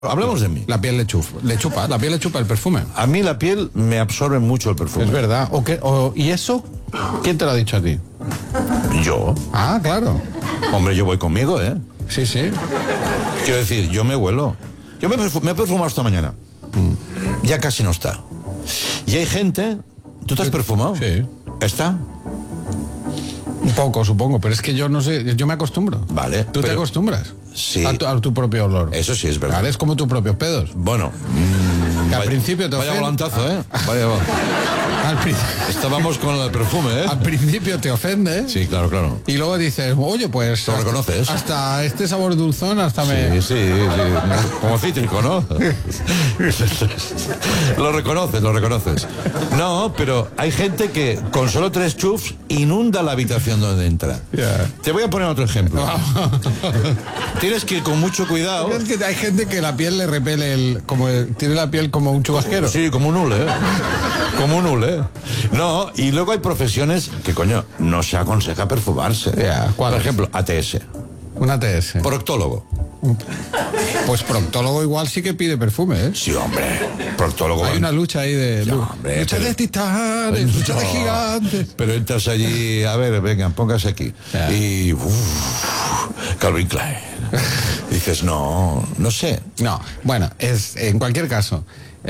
Hablemos de mí. La piel le chupa, la piel le chupa el perfume. A mí la piel me absorbe mucho el perfume. Es verdad. ¿Y eso? ¿Quién te lo ha dicho a ti? Yo. Ah, claro. Hombre, yo voy conmigo, ¿eh? Sí, sí. Quiero decir, yo me huelo. Yo me he perfumado esta mañana. Ya casi no está. Y hay gente... ¿Tú te has perfumado? Sí. ¿Está? Un poco, supongo, pero es que yo no sé, yo me acostumbro. Vale. ¿Tú te acostumbras? Sí. A tu propio olor. Eso sí es verdad. Vale, es como tus propios pedos. Bueno. Que al principio te Vaya ofende. volantazo, ¿eh? Vaya. Estábamos con el perfume, ¿eh? Al principio te ofende. Sí, claro, claro. Y luego dices, oye, pues... ¿Lo reconoces? Hasta este sabor dulzón, hasta me... Sí. Como cítrico, ¿no? Lo reconoces. No, pero hay gente que con solo 3 chufs inunda la habitación donde entra. Yeah. Te voy a poner otro ejemplo. Tienes que ir con mucho cuidado. Es que hay gente que la piel le repele tiene la piel como un chubasquero. Sí, como un hule, ¿eh? Como un hule. No, y luego hay profesiones que, coño, no se aconseja perfumarse. Yeah, ¿cuál? Por ejemplo, ATS. Un ATS. Proctólogo. Pues proctólogo igual sí que pide perfume, ¿eh? Sí, hombre. Proctólogo. Hay una lucha ahí de... No, hombre, lucha de titanes, lucha de gigantes. Pero entras allí, a ver, venga, póngase aquí. Yeah. Y... Calvin Klein. Dices, no sé. No, bueno, en cualquier caso,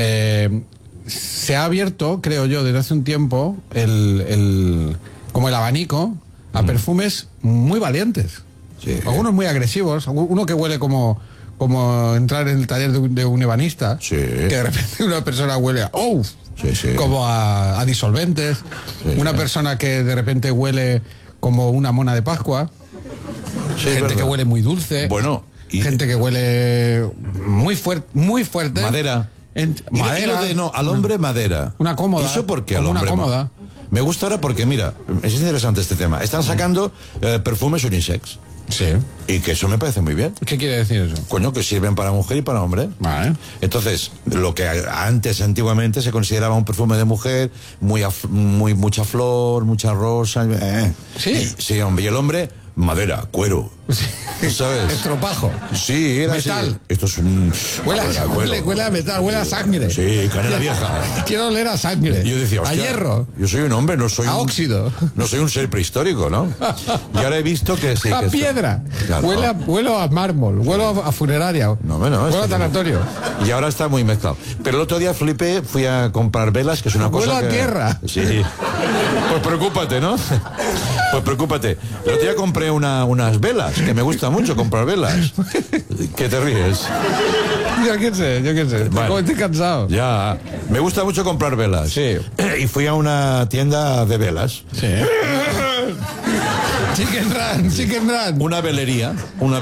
se ha abierto, creo yo, desde hace un tiempo, como el abanico a perfumes muy valientes. Sí. Algunos muy agresivos, uno que huele como entrar en el taller de un ebanista, Sí. que de repente una persona huele a Sí. como a disolventes, Sí, una sí. persona que de repente huele como una mona de Pascua, Sí, es gente que verdad. huele muy dulce, Bueno, y gente que huele muy fuerte. madera. Madera. Al hombre madera. Una cómoda. ¿Y eso por qué al Como una hombre? cómoda. Me gusta ahora porque, mira, es interesante este tema. Están sacando perfumes unisex. Sí. Y que eso me parece muy bien. ¿Qué quiere decir eso? Coño, que sirven para mujer y para hombre. Vale. Entonces, lo que antiguamente se consideraba un perfume de mujer, mucha flor, mucha rosa. Sí. Sí, hombre. Y el hombre, madera, cuero. ¿Sabes? Estropajo. Sí, era Metal. así. Esto es un... Huele madera, a metal, huele a sangre. Sí, canela vieja. Quiero oler a sangre. Y yo decía, a hostia, hierro. yo soy un hombre, no soy A un... óxido. No soy un ser prehistórico, ¿no? Y ahora he visto que sí. A que piedra. Claro. Huelo a mármol. Huelo a funeraria. No, Huelo a tanatorio. Y ahora está muy mezclado. Pero el otro día flipé, fui a comprar velas, que es una cosa Huelo a que... tierra. Sí. Pues preocúpate, ¿no? Pues preocúpate. El otro día compré unas velas, que me gusta mucho comprar velas. ¿Qué te ríes? Yo qué sé. Vale. Como estoy cansado. Ya. Me gusta mucho comprar velas. Sí. Y fui a una tienda de velas. Sí. Chicken run. Una velería.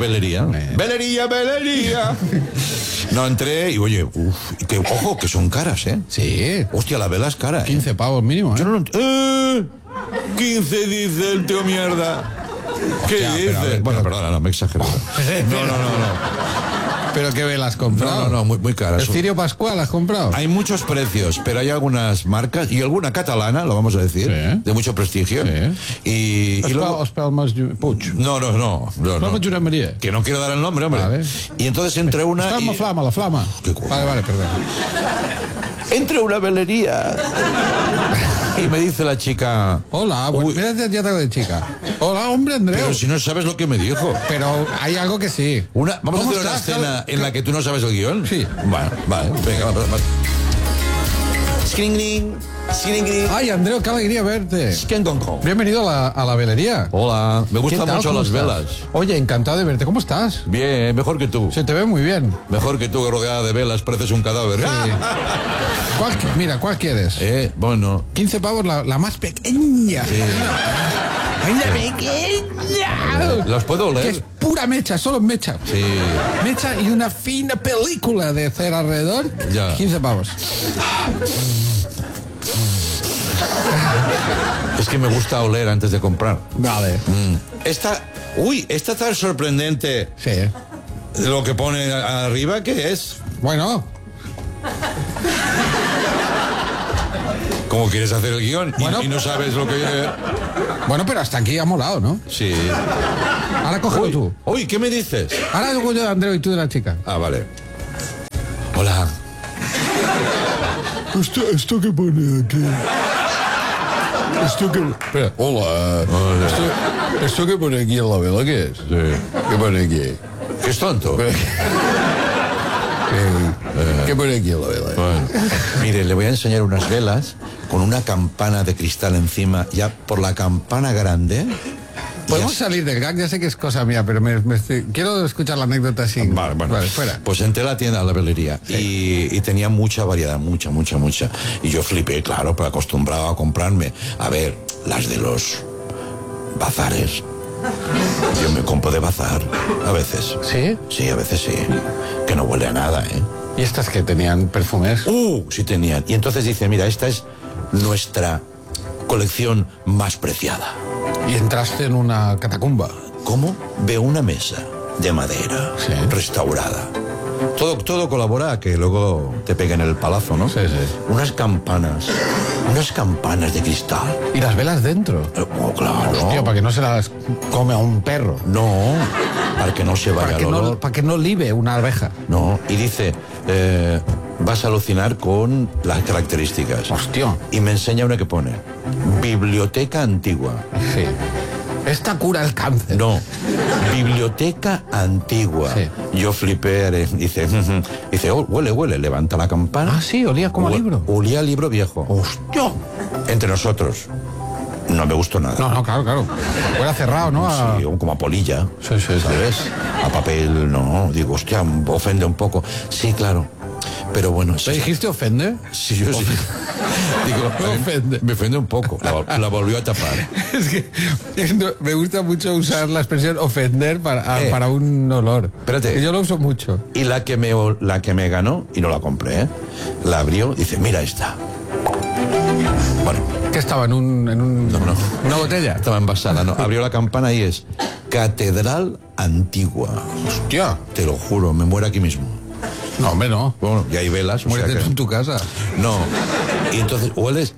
Velería. No, entré y oye, ojo, que son caras, ¿eh? Sí. Hostia, la vela es cara, ¿eh? 15 pavos mínimo, ¿eh? Yo no lo 15 dice el tío mierda. ¿Qué Hostia, dice? pero a ver, Bueno, pero- perdona, no me he exagerado. No. ¿Pero qué velas has comprado? No, muy caras. ¿El Cirio Pascual has comprado? Hay muchos precios, pero hay algunas marcas y alguna catalana, lo vamos a decir, Sí. de mucho prestigio. Sí. Y luego... Espelmes Puig. No. Espelmes Josep Maria. Que no quiero dar el nombre, hombre. Vale. Y entonces entré una... Espelmes la flama. Qué cool. Vale, perdón. Entré a una velería y me dice la chica... Hola, Uy. mira, ya te hago de chica. Hola, hombre, Andreu. Pero si no sabes lo que me dijo. Pero hay algo que sí. Vamos a ¿Cómo hacer una estás? escena en la que tú no sabes el guión. Sí. Bueno, vale, venga, va. Skring. Ay, Andreu, qué alegría verte. Bienvenido a la velería. Hola, me ¿Qué gustan tal? mucho ¿Cómo las estás? velas. Oye, encantado de verte. ¿Cómo estás? Bien, mejor que tú. Se te ve muy bien. Mejor que tú, rodeada de velas, pareces un cadáver. ¿Cuál quieres? Bueno. 15 pavos, la más pequeña. ¡Ay, la pequeña! ¿Las puedo Que es oler? pura mecha, solo mecha. Sí. Mecha y una fina película de cera alrededor. Ya. 15 pavos. Es que me gusta oler antes de comprar. Vale. Esta tan sorprendente, Sí. lo que pone arriba, ¿qué es? Bueno, ¿Cómo quieres hacer el guión? Bueno. Y no sabes lo que... bueno, pero hasta aquí ha molado, ¿no? Sí. Ahora cógelo tú. Uy, ¿qué me dices? Ahora hago yo de Andreu y tú de la chica. Ah, vale. Hola. ¿Esto qué pone aquí? Esto que... Espera, hola. ¿Esto que pone aquí en la vela qué es? Sí. ¿Qué pone aquí? ¿Qué es tonto? ¿Qué pone aquí en la vela? Bueno, mire, le voy a enseñar unas velas con una campana de cristal encima, ya por la campana grande. Podemos salir del gag, ya sé que es cosa mía, pero quiero escuchar la anécdota así. Vale, fuera. Pues entré a la tienda, a la velería, y tenía mucha variedad, mucha. Y yo flipé, claro, pero acostumbrado a comprarme, a ver, las de los bazares. Yo me compro de bazar, a veces. ¿Sí? Sí, a veces sí. Que no huele a nada, ¿eh? ¿Y estas que tenían perfumes? Sí tenían. Y entonces dice, mira, esta es nuestra colección más preciada. Y entraste en una catacumba. ¿Cómo? Veo una mesa de madera, Sí. restaurada. Todo colabora a que luego te peguen el palazo, ¿no? Sí. Unas campanas de cristal. ¿Y las velas dentro? Oh, claro. Hostia, para que no se las come a un perro. No, para que no se vaya el olor. Para que no libe una abeja. No, y dice, vas a alucinar con las características. Hostia. Y me enseña una que pone, biblioteca antigua. Sí. Esta cura el cáncer. No, biblioteca antigua. Sí. Yo flipé, dice, oh, huele, levanta la campana. Ah, sí, olía como a libro. Olía a libro viejo. ¡Hostia! Entre nosotros. No me gustó nada. No, claro. Huele cerrado, ¿no? Sí, como a polilla. Sí. ¿Sabes? A papel, no. Digo, hostia, ofende un poco. Sí, claro. Pero bueno. ¿Te dijiste ofende? Sí, yo sí. Digo, Me ofende. Me ofende un poco. La volvió a tapar. Es que me gusta mucho usar la expresión ofender para un olor. Espérate. Y yo lo uso mucho. Y la que me ganó, y no la compré, la abrió, dice, mira esta. Bueno, ¿Qué estaba en una botella? estaba envasada, ¿no? Abrió la campana y es Catedral Antigua. Hostia. Te lo juro, me muero aquí mismo. No, hombre, no. Bueno, y hay velas. o sea Muérete que- tú en tu casa. No. Y entonces, hueles,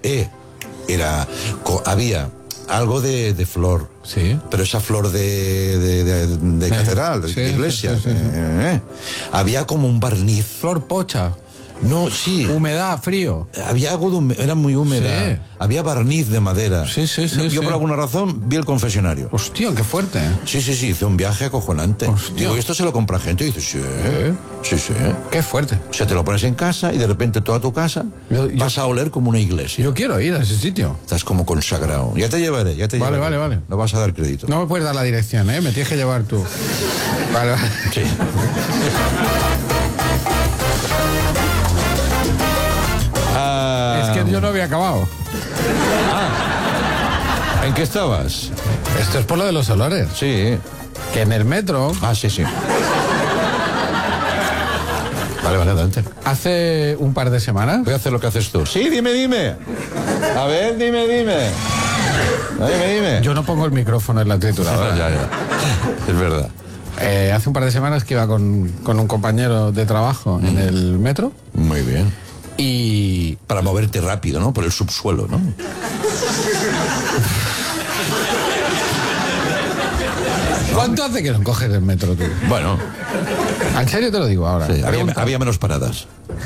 había algo de flor. Sí. Pero esa flor de catedral, Sí, de iglesia. sí. Había como un barniz. Flor pocha. No, sí. Humedad, frío. Había algo era muy húmeda. Sí. Había barniz de madera. Sí. Yo por alguna razón vi el confesionario. Hostia, qué fuerte. Sí, hice un viaje acojonante. Hostia. Digo, ¿y esto se lo compra gente? Y dice, sí. Qué fuerte. O sea, te lo pones en casa y de repente toda tu casa vas a oler como una iglesia. Yo quiero ir a ese sitio. Estás como consagrado. Ya te llevaré. Vale. No vas a dar crédito. No me puedes dar la dirección, ¿eh? Me tienes que llevar tú. Vale. Sí. Es que yo no había acabado. ¿En qué estabas? Esto es por lo de los olores. Sí. Que en el metro, Sí. Vale, adelante. hace un par de semanas, Voy a hacer lo que haces tú. Sí, dime. A ver, dime. Dime. yo no pongo el micrófono en la trituradora. Ya. Es verdad. Hace un par de semanas que iba con un compañero de trabajo en el metro Muy bien. y... Para moverte rápido, ¿no? Por el subsuelo, ¿no? ¿Cuánto hace que no coges el metro tú? Bueno, En serio te lo digo ahora. sí, Pregunta. había menos paradas.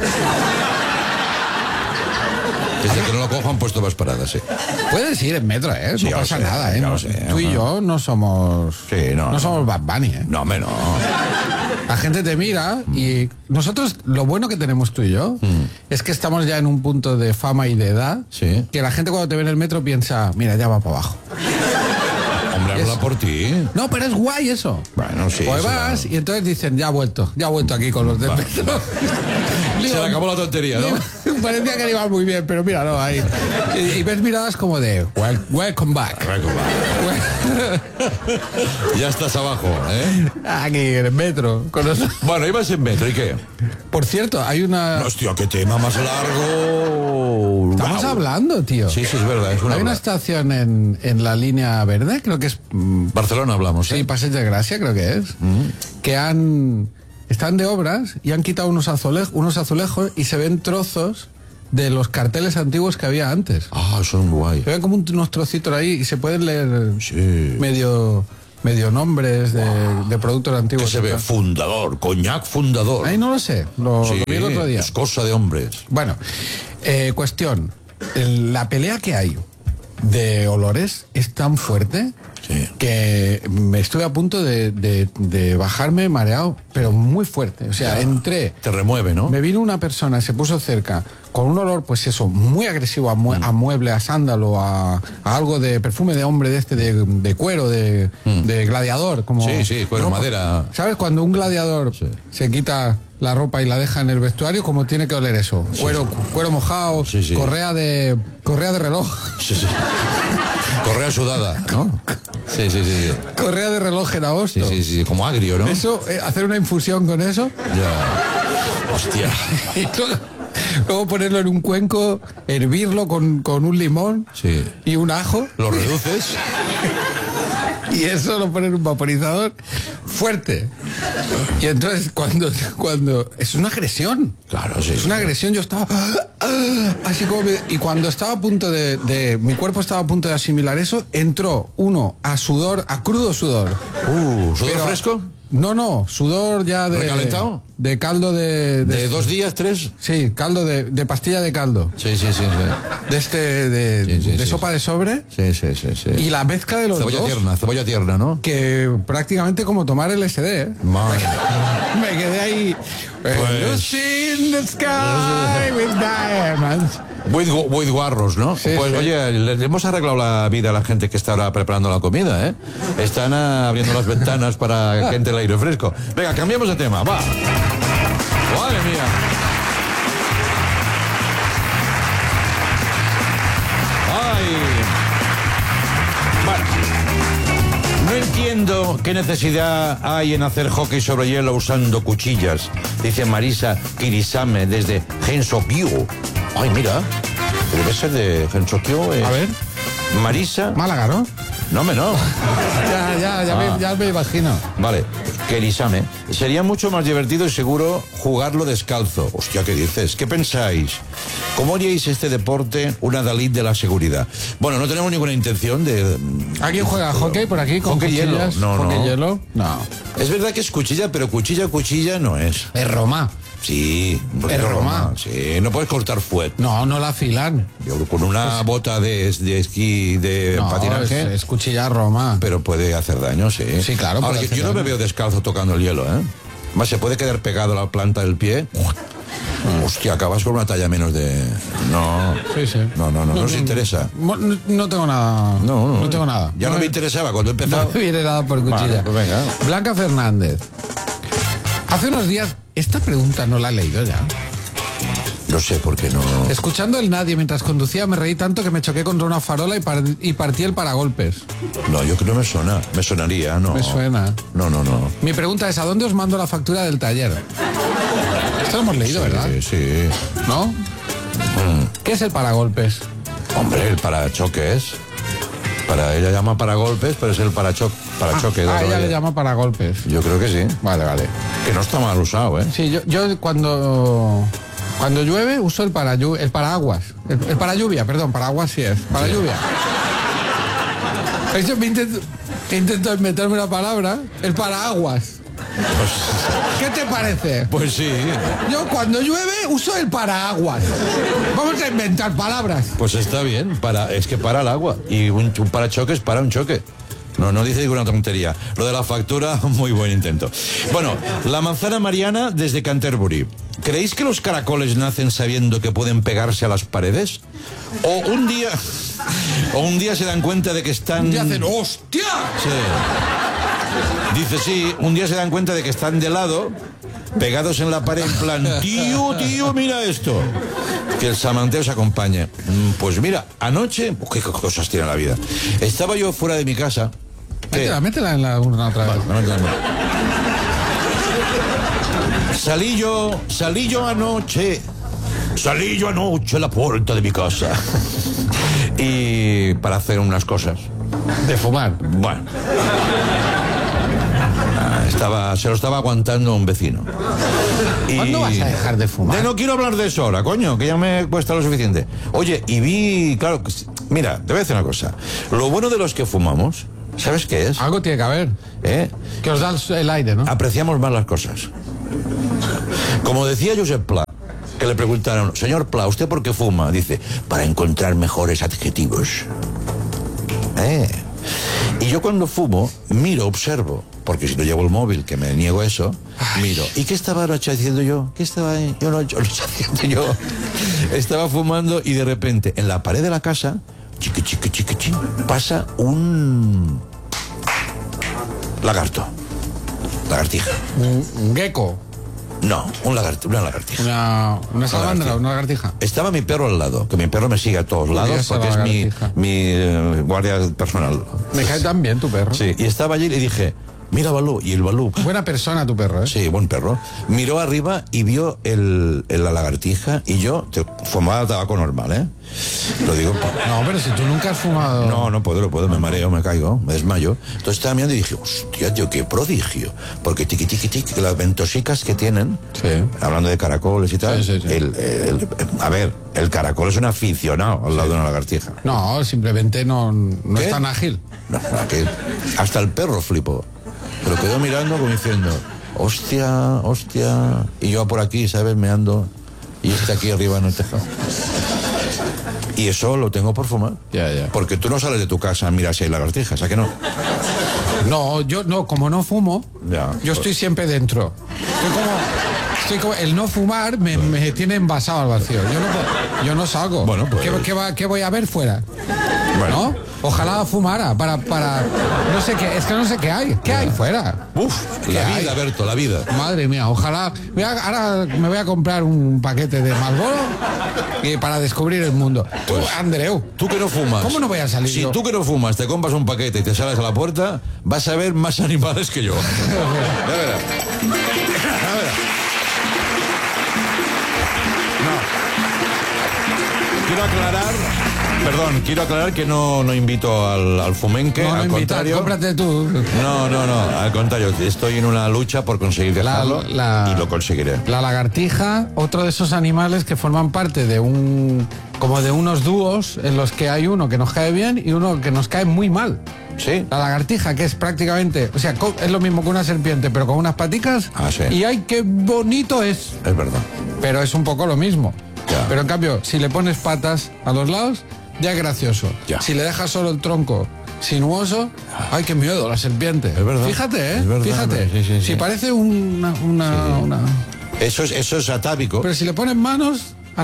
Desde que no lo cojo han puesto más paradas, sí. Puedes ir en metro, ¿eh? Sí, No ya lo pasa sé, nada, ¿eh? ya lo No- sé, Tú y no. yo no somos... Sí, no. somos Bad Bunny, ¿eh? No, hombre, no. La gente te mira y nosotros, lo bueno que tenemos tú y yo, es que estamos ya en un punto de fama y de edad, Sí. que la gente cuando te ve en el metro piensa, mira, ya va para abajo. Hombre, habla por ti. No, pero es guay eso. Bueno, sí. Pues se vas y entonces dicen, ya ha vuelto aquí con los del metro. Se le acabó la tontería, ¿no? Parecía que le iba muy bien, pero mira, no, ahí. Y ves miradas como de, welcome back. Ya estás abajo, ¿eh? Aquí en el metro. Con los... Bueno, ibas en metro, ¿y qué? Por cierto, hay una... Hostia, qué tema más largo. Estamos Guau. hablando, tío. Sí, es verdad, es una Hay una verdad. estación en la línea verde, creo que es... Barcelona hablamos, Sí, ¿eh? Passeig de Gracia, creo que es. Que están de obras y han quitado unos azulejos y se ven trozos de los carteles antiguos que había antes. Ah, son guay. Se ven como unos trocitos ahí y se pueden leer Sí. medio medio nombres de productos ¿Qué antiguos. se ve? Fundador, coñac fundador. Ahí no lo sé, lo Sí, vi el otro día. es cosa de hombres. Bueno, cuestión. La pelea que hay de olores es tan fuerte Sí. que me estuve a punto de bajarme mareado, pero muy fuerte. O sea, entré, Te remueve, ¿no? me vino una persona, se puso cerca, con un olor, pues eso, muy agresivo a mueble, a sándalo, a algo de perfume de hombre de este, de cuero, de gladiador. Como, Sí, cuero, madera. ¿Sabes? Cuando un gladiador se quita la ropa y la deja en el vestuario, ¿cómo tiene que oler eso? Cuero mojado, Sí. correa de reloj. Sí. Correa sudada, ¿no? Sí. Correa de reloj en agosto. Sí, como agrio, ¿no? Eso, hacer una infusión con eso Ya. Hostia. y luego ponerlo en un cuenco, hervirlo con un limón Sí. y un ajo, Lo reduces. y eso lo pones en un vaporizador fuerte. Y entonces cuando es una agresión. Claro, sí. Es una agresión, yo estaba así como y cuando estaba a punto mi cuerpo estaba a punto de asimilar eso, entró uno a crudo sudor. ¿Sudor Pero- fresco? No, sudor ya de ¿Recalentado? de caldo ¿De 2 días, 3? sí, caldo de pastilla de caldo. Sí. De Sí. sopa de sobre Sí. y la mezcla de los Cebolla tierna, ¿no? que prácticamente como tomar LSD, ¿eh? Madre. Me quedé ahí. Lucy in the sky with diamonds. With guarros, ¿no? Sí, pues sí. oye, le hemos arreglado la vida a la gente que está ahora preparando la comida, ¿eh? Están abriendo las ventanas para que entre el aire fresco. Venga, cambiamos de tema, va. Madre mía. Ay. Bueno. No entiendo qué necesidad hay en hacer hockey sobre hielo usando cuchillas, dice Marisa Kirisame desde Gensokyo. Ay, mira, debe ser de Gensokyo. A ver. Marisa. Málaga, ¿no? No, no. Ya me imagino. Vale, Kirisame. Sería mucho más divertido y seguro jugarlo descalzo. Hostia, ¿qué dices? ¿Qué pensáis? ¿Cómo haríais este deporte una Dalit de la seguridad? Bueno, no tenemos ninguna intención de... ¿Alguien juega hockey por aquí con Hockey hielo. cuchillas? No. ¿Hockey hielo? No. Es verdad que es cuchilla, pero cuchilla no es. Es Roma. Sí, un poquito Es Roma. Sí, no puedes cortar fuet. No la afilan. Yo, con una bota de esquí, de No, patinaje, es cuchilla Roma. pero puede hacer daño, sí. Sí, claro, Ahora, puede yo hacer no me daño. veo descalzo tocando el hielo, ¿eh? Más se puede quedar pegado a la planta del pie. Hostia, acabas con una talla menos de... No. Sí. No nos interesa. No tengo nada. No tengo nada. Ya no me interesaba cuando No empezaba. me viene nada por cuchilla. Vale, pues venga. Blanca Fernández. Hace unos días, esta pregunta no la he leído ya. No sé por qué no. Escuchando el nadie mientras conducía me reí tanto que me choqué contra una farola y partí el paragolpes. No, yo creo que me suena. Me sonaría, no. Me suena. No. Mi pregunta es, ¿a dónde os mando la factura del taller? Esto lo hemos leído, ¿verdad? Sí. ¿No? ¿Qué es el paragolpes? Hombre, el parachoques. Ella llama paragolpes, pero es el parachoque. Ella le llama paragolpes. Yo creo que sí. Vale. Que no está mal usado, ¿eh? Sí, yo cuando llueve uso el paraguas. El paralluvia, perdón, paraguas sí es. Para lluvia. Yo intento meterme una palabra, el paraguas. ¿Qué te parece? Pues sí. Yo cuando llueve uso el paraguas. Vamos a inventar palabras. Pues está bien. Es que para el agua. Y un parachoques para un choque. No dice ninguna tontería. Lo de la factura, muy buen intento. Bueno, la manzana Mariana desde Canterbury. ¿Creéis que los caracoles nacen sabiendo que pueden pegarse a las paredes? O un día se dan cuenta de que están... Y hacen ¡hostia! Sí. Dice sí, un día se dan cuenta de que están de lado, pegados en la pared, en plan, tío, mira esto. Que el samanteo se acompañe. Pues mira, anoche, qué cosas tiene la vida. Estaba yo fuera de mi casa. Métela en la urna otra vez. Salí yo anoche a la puerta de mi casa. Y para hacer unas cosas. De fumar. Bueno. Se lo estaba aguantando un vecino. ¿Cuándo vas a dejar de fumar? No quiero hablar de eso ahora, coño, que ya me cuesta lo suficiente. Oye, y vi, claro, mira, te voy a decir una cosa. Lo bueno de los que fumamos ¿Sabes qué es? Algo tiene que haber. Que os da el aire, ¿no? Apreciamos más las cosas. Como decía Josep Pla, que le preguntaron, señor Pla, ¿usted por qué fuma? Dice, para encontrar mejores adjetivos. Y yo cuando fumo, miro, observo, porque si no llevo el móvil, que me niego a eso, miro. ¿Y qué estaba diciendo yo? ¿Qué estaba ahí? Yo no estaba haciendo yo. Estaba fumando y de repente, en la pared de la casa, chiqui, pasa un lagarto. Lagartija. Un gecko. No, una lagartija. Una salamandra, una lagartija. Estaba mi perro al lado, que mi perro me sigue a todos lados porque es mi guardia personal. Me cae tan bien tu perro. Sí, y estaba allí y le dije, mira Balú, y el Balú... Buena persona tu perro, ¿eh? Sí, buen perro. Miró arriba y vio la lagartija y yo fumaba tabaco normal, ¿eh? Lo digo... No, pero si tú nunca has fumado... No puedo, me mareo, me caigo, me desmayo. Entonces estaba mirando y dije, hostia, tío, qué prodigio. Porque tiqui, las ventosicas que tienen, hablando de caracoles y tal, sí. A ver, el caracol es un aficionado al lado de una lagartija. No, simplemente no es tan ágil. No, hasta el perro flipó. Pero quedó mirando como diciendo, hostia, y yo por aquí, ¿sabes? Meando, y aquí arriba en el tejado. Y eso lo tengo por fumar. Ya. Porque tú no sales de tu casa, miras si hay lagartijas, ¿a que no? No, yo no, como no fumo, yo estoy siempre dentro. El no fumar me tiene envasado al vacío. Yo no salgo. Bueno, pues... ¿Qué voy a ver fuera? Bueno. ¿No? Ojalá fumara para no sé qué, es que no sé qué hay. ¿Qué hay fuera? La vida, Berto, la vida. Madre mía, ojalá. Ahora me voy a comprar un paquete de Marlboro para descubrir el mundo. Tú, Andreu. Tú que no fumas. ¿Cómo no voy a salir? Si tú que no fumas te compras un paquete y te sales a la puerta, vas a ver más animales que yo. Ya verás. Quiero aclarar que no invito al fumenque, al contrario. Cómprate tú. No, al contrario, estoy en una lucha por conseguir dejarlo y lo conseguiré. La lagartija, otro de esos animales que forman parte de unos dúos en los que hay uno que nos cae bien y uno que nos cae muy mal. Sí. La lagartija, que es prácticamente, o sea, es lo mismo que una serpiente, pero con unas paticas. Sí. Y ¡ay, qué bonito es! Es verdad. Pero es un poco lo mismo. Ya. Pero en cambio, si le pones patas a los lados, ya es gracioso. Ya. Si le dejas solo el tronco sinuoso, ¡ay, qué miedo, la serpiente! Es verdad. Fíjate, ¿eh? Es verdad, Fíjate. sí. Si parece una... Eso es atávico. Pero si le pones manos a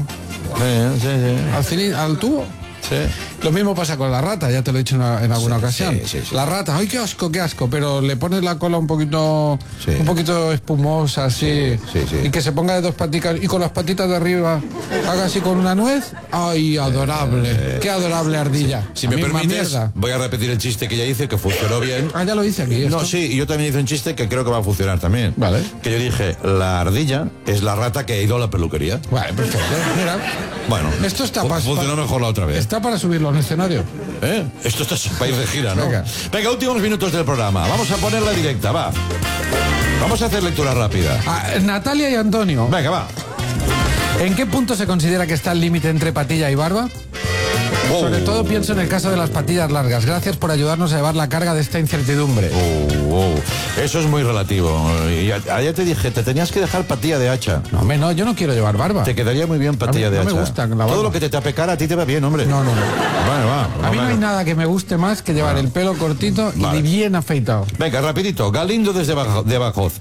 al tubo... Sí. Lo mismo pasa con la rata, ya te lo he dicho en alguna ocasión. Sí. La rata, ¡ay, qué asco! Pero le pones la cola un poquito espumosa, así. Sí. Y que se ponga de dos paticas y con las patitas de arriba haga así con una nuez. ¡Ay, adorable! ¡Qué adorable ardilla! Si me permites, voy a repetir el chiste que ya hice, que funcionó bien. Ya lo hice aquí. No, sí, y yo también hice un chiste que creo que va a funcionar también. Vale. Que yo dije, la ardilla es la rata que ha ido a la peluquería. Vale, perfecto. Mira. Bueno, esto está funcionó mejor la otra vez. Está para subirlo al escenario. Esto está para ir de gira, ¿no? Venga, últimos minutos del programa. Vamos a ponerla directa, va. Vamos a hacer lectura rápida. Natalia y Antonio. Venga, va. ¿En qué punto se considera que está el límite entre patilla y barba? Sobre todo pienso en el caso de las patillas largas. Gracias por ayudarnos a llevar la carga de esta incertidumbre. Eso es muy relativo. Y ayer te dije, te tenías que dejar patilla de hacha. No, yo no quiero llevar barba. Te quedaría muy bien patilla de hacha. No me gusta la barba. Todo lo que te tape cara a ti te va bien, hombre. No. Bueno, va. A mí no hay nada que me guste más que llevar el pelo cortito y bien afeitado. Venga, rapidito. Galindo desde Badajoz.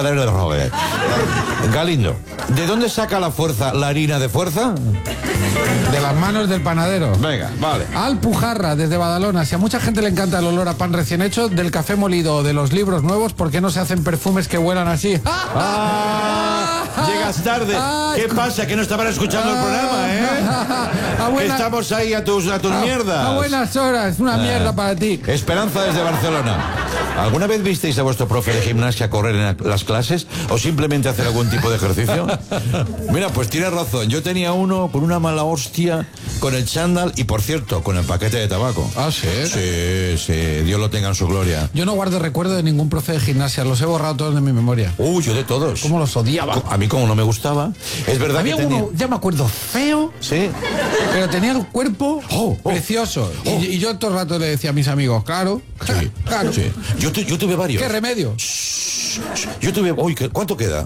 Galindo, ¿de dónde saca la harina de fuerza? De las manos del panadero. Venga, vale. Alpujarra, desde Badalona. Si a mucha gente le encanta el olor a pan recién hecho, del café molido o de los libros nuevos, ¿por qué no se hacen perfumes que huelan así? Llegas tarde. ¿Qué pasa? Que no estaban escuchando el programa, Que estamos ahí a tus mierdas. A buenas horas. Una mierda para ti. Esperanza desde Barcelona. ¿Alguna vez visteis a vuestro profe de gimnasia correr en las clases o simplemente hacer algún tipo de ejercicio? Mira, pues tienes razón. Yo tenía uno con una mala hostia, con el chándal y, por cierto, con el paquete de tabaco. ¿Ah, sí? Sí, sí, Dios lo tenga en su gloria. Yo no guardo recuerdo de ningún profe de gimnasia, los he borrado todos de mi memoria. Yo de todos. ¿Cómo los odiaba? A mí como no me gustaba. Es verdad Había que tenía... uno, ya me acuerdo, feo, Sí. pero tenía el cuerpo precioso. Y yo todo el rato le decía a mis amigos, claro, Sí, claro. sí. Yo tuve varios. ¿Qué remedio? Yo tuve... ¿Cuánto queda?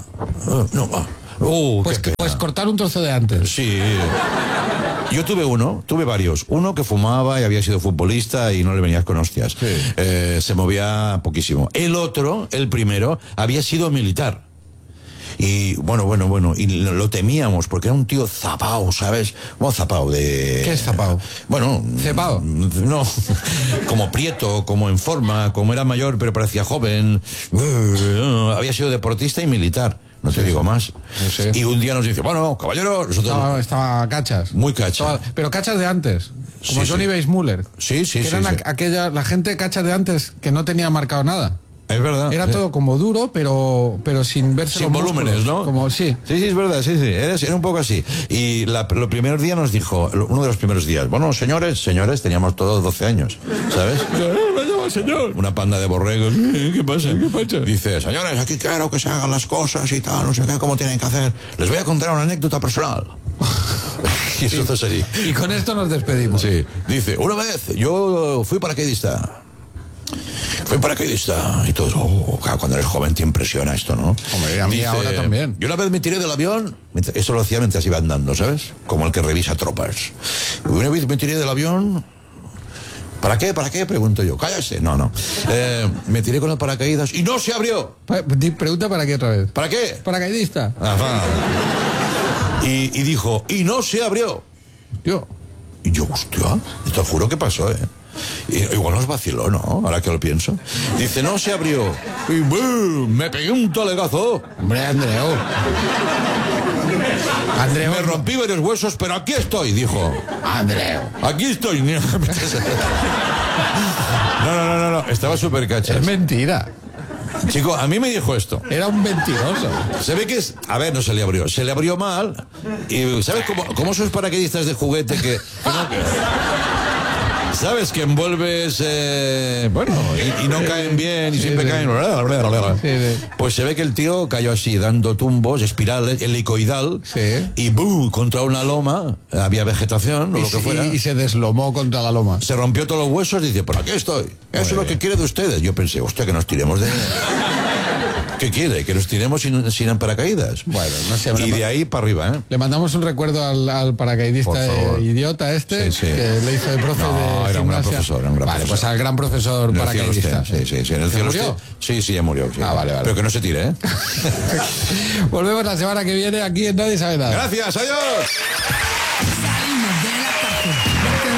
Pues cortar un trozo de antes. Sí. Yo tuve varios. Uno que fumaba y había sido futbolista y no le venías con hostias. Sí. Se movía poquísimo. El otro, el primero, había sido militar. Y bueno, y lo temíamos porque era un tío zapao, ¿sabes? Bueno, zapao de... ¿Qué es zapao? Bueno... ¿Cepao? No, como prieto, como en forma, como era mayor pero parecía joven. Había sido deportista y militar. No te digo más. Sí. Y un día nos dice, bueno, caballero, nosotros... Estaba cachas. Muy cacha. Pero cachas de antes. Como Sí, Johnny sí. Weissmuller. Sí. Que eran la gente cachas de antes que no tenía marcado nada. Es verdad. Era todo como duro, pero sin verse Sin los volúmenes, músculos. ¿no? Como, sí. Sí, es verdad, sí. Era un poco así. Y los primeros días nos dijo, uno de los primeros días, bueno, señores, teníamos todos 12 años, ¿sabes? Señor. Una panda de borregos. ¿Qué pasa? Dice, señores, aquí quiero que se hagan las cosas y tal, no sé qué, cómo tienen que hacer. Les voy a contar una anécdota personal. Y eso es así. Y con esto nos despedimos. Sí. Dice, una vez yo fui paracaidista. Y todos, claro, cuando eres joven te impresiona esto, ¿no? Hombre, a mí ahora también. Yo una vez me tiré del avión, eso lo hacía mientras iba andando, ¿sabes? Como el que revisa tropas. Y una vez me tiré del avión. ¿Para qué? Pregunto yo. Cállese. No. Me tiré con el paracaídas y no se abrió. Pregunta para qué otra vez. ¿Para qué? Paracaidista. Ajá. Y dijo, y no se abrió. Yo. Y yo, hostia, te juro que pasó, ¿eh? Igual nos vaciló, ¿no? Ahora que lo pienso. Dice, no se abrió. Y ¡bum! Me pegué un talegazo. Hombre, Andreu. Me rompí varios huesos, pero aquí estoy, dijo. Andreu. Aquí estoy. No. Estaba súper cacha. Es mentira. Chico, a mí me dijo esto. Era un mentiroso. Se ve que es... A ver, no se le abrió. Se le abrió mal. Y ¿sabes cómo esos paracaidistas de juguete que ¿sabes? Que envuelves... y no caen bien y siempre caen... Sí. Pues se ve que el tío cayó así, dando tumbos, espirales, helicoidal. Sí. Y ¡bum! Contra una loma. Había vegetación o lo que fuera. Y se deslomó contra la loma. Se rompió todos los huesos y dice, ¿por aquí estoy? Eso es lo que quiere de ustedes. Yo pensé, hostia, que nos tiremos de... ¿Qué quiere? ¿Que nos tiremos sin paracaídas? Bueno, no sé. Y de ahí para arriba, ¿eh? Le mandamos un recuerdo al paracaidista idiota Sí. que le hizo de profe de era un gran gimnasia. profesor, Vale, Vale, pues al gran profesor En el paracaidista. cielo esté. Sí. En el cielo murió? esté. Sí, ya murió. Sí. Vale. Pero que no se tire, ¿eh? Volvemos la semana que viene aquí en Nadie Sabe Nada. Gracias, adiós.